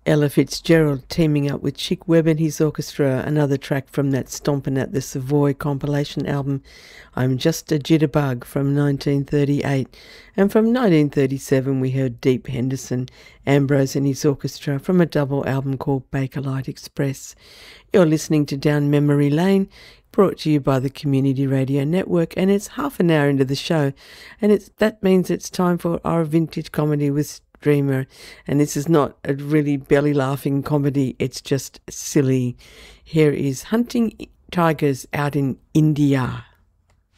Ella Fitzgerald teaming up with Chick Webb and his orchestra, another track from that Stompin' at the Savoy compilation album, I'm Just a Jitterbug from 1938. And from 1937 we heard Deep Henderson, Ambrose and his orchestra from a double album called Bakelite Express. You're listening to Down Memory Lane, brought to you by the Community Radio Network, and it's half an hour into the show, and that means it's time for our vintage comedy with Dreamer. And this is not a really belly-laughing comedy, it's just silly. Here is Hunting Tigers Out in India.